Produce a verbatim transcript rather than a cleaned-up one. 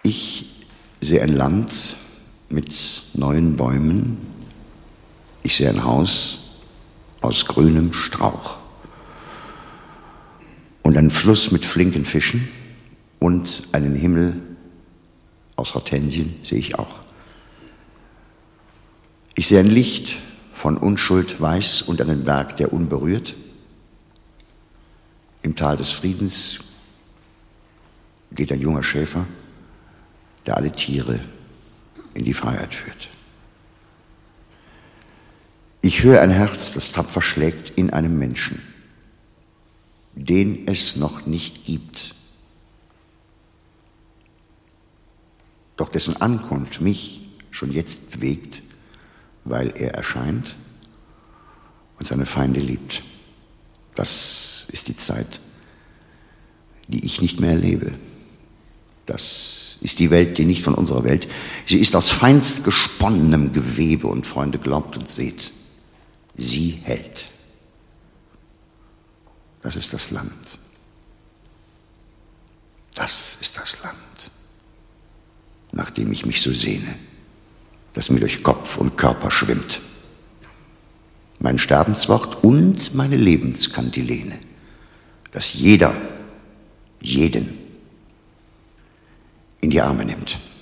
Ich sehe ein Land mit neuen Bäumen. Ich sehe ein Haus aus grünem Strauch. Und einen Fluss mit flinken Fischen und einen Himmel aus Hortensien sehe ich auch. Ich sehe ein Licht von Unschuld weiß und einen Berg, der unberührt. Im Tal des Friedens geht ein junger Schäfer, der alle Tiere in die Freiheit führt. Ich höre ein Herz, das tapfer schlägt in einem Menschen, den es noch nicht gibt, doch dessen Ankunft mich schon jetzt bewegt, weil er erscheint und seine Feinde liebt. Das ist die Zeit, die ich nicht mehr erlebe. Das ist die Welt, die nicht von unserer Welt. Sie ist aus feinst gesponnenem Gewebe und Freunde, glaubt und seht, sie hält. Das ist das Land. Das ist das Land, nach dem ich mich so sehne, das mir durch Kopf und Körper schwimmt. Mein Sterbenswort und meine Lebenskantilene, das jeder, jeden in die Arme nimmt.